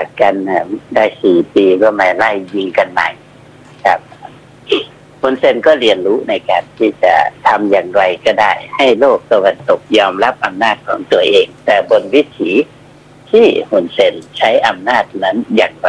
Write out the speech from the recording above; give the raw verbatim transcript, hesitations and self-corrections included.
ดกันได้สี่ปีก็มาไล่ยิงกันใหม่ครับฮุนเซนก็เรียนรู้ในการที่จะทำอย่างไรก็ได้ให้โลกตะวันตกยอมรับอำนาจของตัวเองแต่บนวิถีที่ฮุนเซนใช้อำนาจนั้นอย่างไร